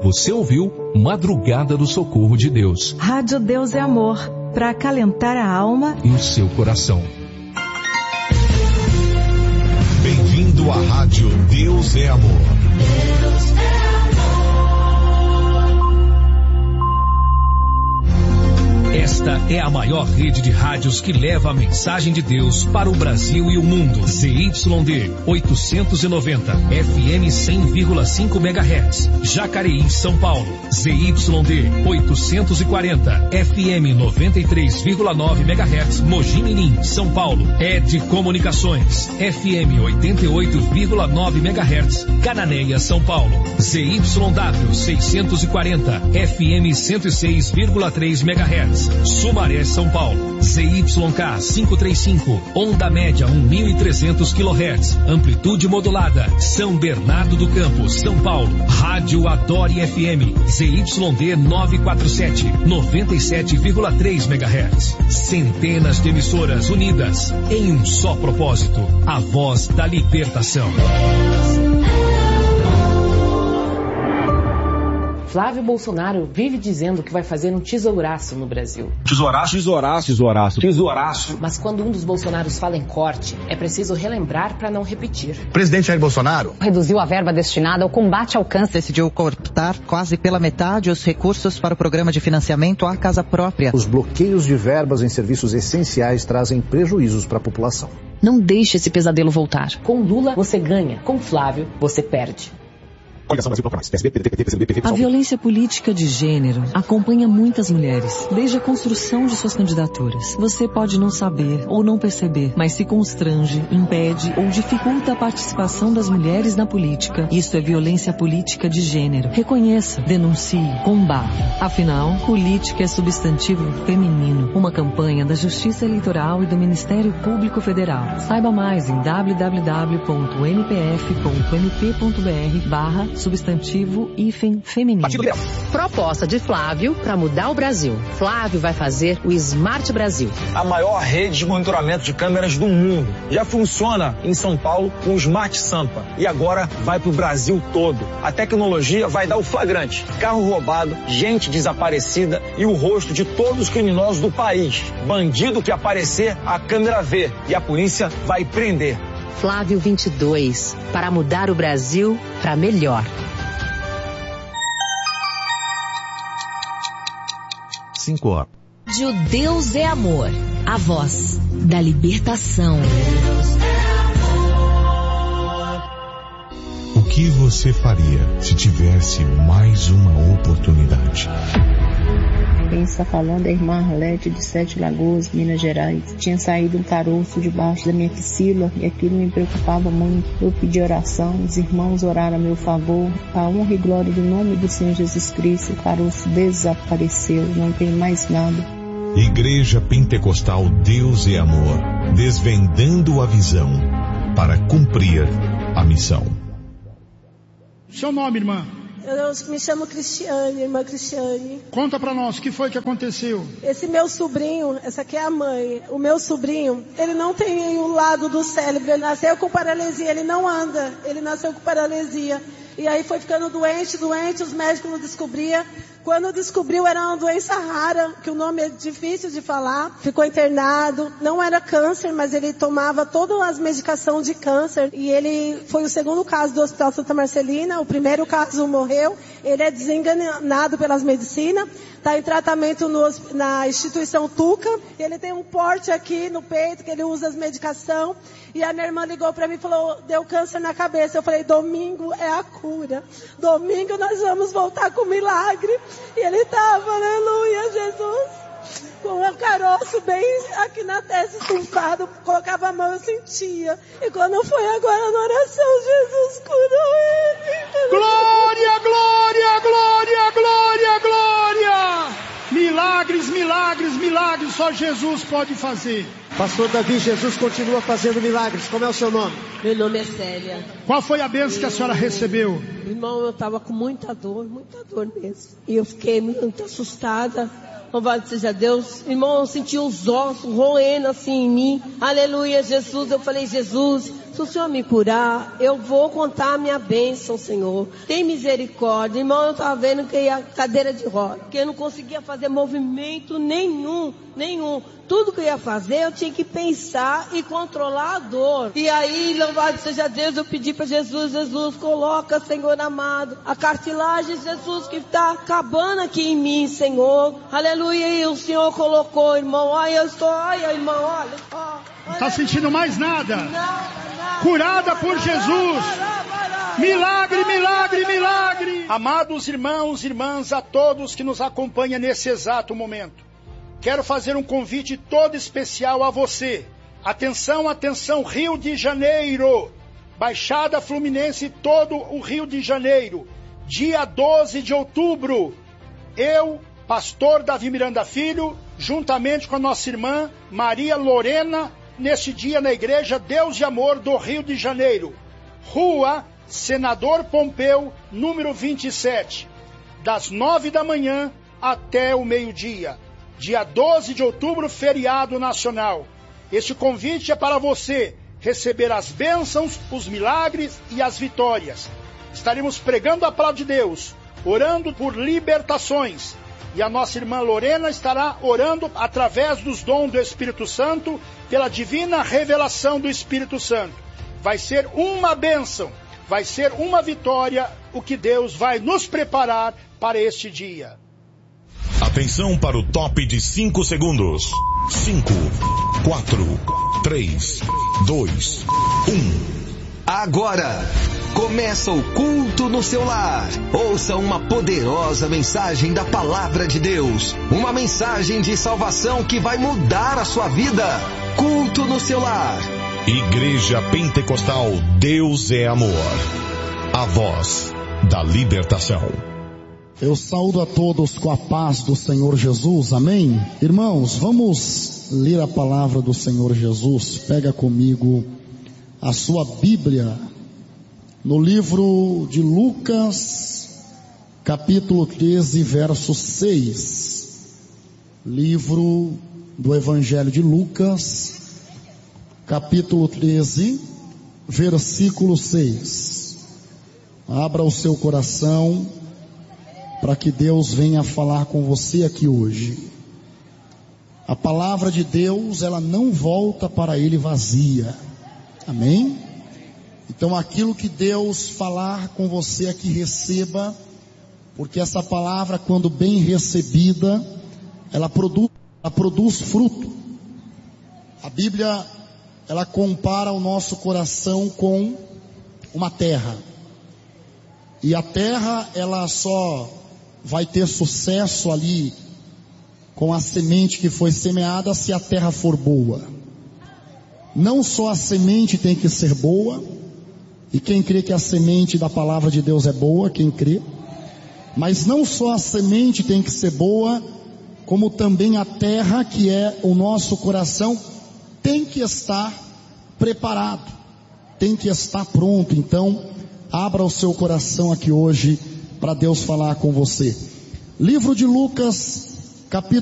Você ouviu Madrugada do Socorro de Deus. Rádio Deus é Amor, para acalentar a alma e o seu coração. Bem-vindo à Rádio Deus é Amor. Deus é amor. Esta é a maior rede de rádios que leva a mensagem de Deus para o Brasil e o mundo. ZYD 890, FM 100,5 MHz, Jacareí, São Paulo. ZYD 840, FM 93,9 MHz, Mogi Mirim, São Paulo. ED Comunicações, FM 88,9 MHz, Cananéia, São Paulo. ZYW 640, FM 106,3 MHz. Sumaré, São Paulo. ZYK 535, onda média 1.300 kHz, amplitude modulada, São Bernardo do Campo, São Paulo. Rádio Adore FM, ZYD 947, 97,3 MHz. Centenas de emissoras unidas em um só propósito, a voz da libertação. Flávio Bolsonaro vive dizendo que vai fazer um tesouraço no Brasil. Tesouraço. Mas quando um dos Bolsonaros fala em corte, é preciso relembrar para não repetir. Presidente Jair Bolsonaro reduziu a verba destinada ao combate ao câncer. Decidiu cortar quase pela metade os recursos para o programa de financiamento à casa própria. Os bloqueios de verbas em serviços essenciais trazem prejuízos para a população. Não deixe esse pesadelo voltar. Com Lula, você ganha. Com Flávio, você perde. A violência política de gênero acompanha muitas mulheres, desde a construção de suas candidaturas. Você pode não saber ou não perceber, mas se constrange, impede ou dificulta a participação das mulheres na política. Isso é violência política de gênero. Reconheça, denuncie, combata. Afinal, política é substantivo feminino. Uma campanha da Justiça Eleitoral e do Ministério Público Federal. Saiba mais em www.npf.mp.br/substantivo feminino. Proposta de Flávio para mudar o Brasil. Flávio vai fazer o Smart Brasil. A maior rede de monitoramento de câmeras do mundo. Já funciona em São Paulo com o Smart Sampa. E agora vai pro Brasil todo. A tecnologia vai dar o flagrante. Carro roubado, gente desaparecida e o rosto de todos os criminosos do país. Bandido que aparecer, a câmera vê. E a polícia vai prender. Flávio 22, para mudar o Brasil para melhor. 5 horas. De Deus é Amor, a voz da libertação. O que você faria se tivesse mais uma oportunidade? Quem está falando é a irmã Arlete de Sete Lagoas, Minas Gerais. Tinha saído um caroço debaixo da minha axila e aquilo me preocupava muito. Eu pedi oração, os irmãos oraram a meu favor. A honra e glória do nome do Senhor Jesus Cristo, o caroço desapareceu, não tem mais nada. Igreja Pentecostal Deus é Amor, desvendando a visão para cumprir a missão. Seu nome, irmã? Eu me chamo Cristiane, irmã Cristiane. Conta pra nós, o que foi que aconteceu? Esse meu sobrinho, essa aqui é a mãe. O meu sobrinho, ele não tem o lado do cérebro, ele nasceu com paralisia, ele não anda, ele nasceu com paralisia. E aí foi ficando doente, os médicos não descobriam. Quando descobriu, era uma doença rara, que o nome é difícil de falar. Ficou internado. Não era câncer, mas ele tomava todas as medicações de câncer. E ele foi o segundo caso do Hospital Santa Marcelina. O primeiro caso morreu. Ele é desenganado pelas medicinas. Está em tratamento na instituição Tuca. Ele tem um porte aqui no peito, que ele usa as medicações. E a minha irmã ligou para mim e falou, deu câncer na cabeça. Eu falei, domingo é a cura. Domingo nós vamos voltar com milagre. E ele estava, aleluia, Jesus, com um caroço bem aqui na testa, estufado, colocava a mão, eu sentia. E quando foi agora na oração, Jesus curou ele. Glória, glória, glória, glória, glória! Milagres, milagres, milagres, só Jesus pode fazer. Pastor Davi, Jesus continua fazendo milagres. Como é o seu nome? Meu nome é Célia. Qual foi a bênção que a senhora recebeu? Irmão, eu estava com muita dor mesmo. E eu fiquei muito assustada. Louvado seja Deus. Irmão, eu senti os ossos roendo assim em mim. Aleluia, Jesus. Eu falei, Jesus, Se o Senhor me curar, eu vou contar a minha bênção, Senhor. Tem misericórdia. Irmão, eu estava vendo que ia cadeira de roda, que eu não conseguia fazer movimento nenhum. Tudo que eu ia fazer, eu tinha que pensar e controlar a dor. E aí, louvado seja Deus, eu pedi para Jesus, coloca, Senhor amado, a cartilagem, Jesus, que está acabando aqui em mim, Senhor. Aleluia, e o Senhor colocou, irmão. Olha, irmão, olha. Não está sentindo mais nada. Curada por Jesus. Milagre, milagre, milagre. Amados irmãos e irmãs, a todos que nos acompanham nesse exato momento, quero fazer um convite todo especial a você. Atenção, atenção, Rio de Janeiro, Baixada Fluminense, todo o Rio de Janeiro, dia 12 de outubro, eu, pastor Davi Miranda Filho, juntamente com a nossa irmã Maria Lorena, neste dia na Igreja Deus de Amor do Rio de Janeiro, Rua Senador Pompeu, número 27, das 9 da manhã até o meio-dia. Dia 12 de outubro, feriado nacional. Este convite é para você receber as bênçãos, os milagres e as vitórias. Estaremos pregando a palavra de Deus, orando por libertações. E a nossa irmã Lorena estará orando através dos dons do Espírito Santo, pela divina revelação do Espírito Santo. Vai ser uma bênção, vai ser uma vitória, o que Deus vai nos preparar para este dia. Atenção para o top de 5 segundos. 5, 4, 3, 2, 1. Agora, começa o culto no seu lar. Ouça uma poderosa mensagem da Palavra de Deus. Uma mensagem de salvação que vai mudar a sua vida. Culto no seu lar. Igreja Pentecostal Deus é Amor. A voz da libertação. Eu saúdo a todos com a paz do Senhor Jesus, amém? Irmãos, vamos ler a palavra do Senhor Jesus. Pega comigo a sua Bíblia, no livro de Lucas, capítulo 13, verso 6. Livro do Evangelho de Lucas, capítulo 13, versículo 6. Abra o seu coração para que Deus venha falar com você aqui hoje. A palavra de Deus, ela não volta para Ele vazia. Amém? Então aquilo que Deus falar com você aqui, receba, porque essa palavra, quando bem recebida, ela produz fruto. A Bíblia, ela compara o nosso coração com uma terra. E a terra, ela só vai ter sucesso ali com a semente que foi semeada se a terra for boa. Não só a semente tem que ser boa, e quem crê que a semente da palavra de Deus é boa, quem crê, mas não só a semente tem que ser boa, como também a terra, que é o nosso coração, tem que estar preparado, tem que estar pronto. Então, abra o seu coração aqui hoje, para Deus falar com você. Livro de Lucas, capítulo